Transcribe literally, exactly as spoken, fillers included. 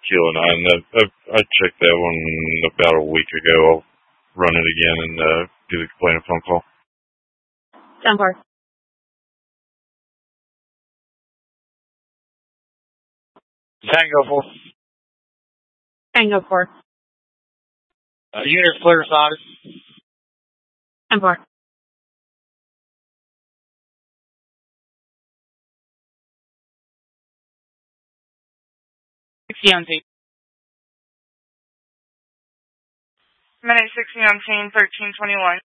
Kilo nine. I, I, I checked that one about a week ago. I'll run it again and uh, do the complaint phone call. ten four. Tango four. Tango four. Uh, unit flare size. ten four. sixty on team. Minute sixty on team, thirteen twenty-one.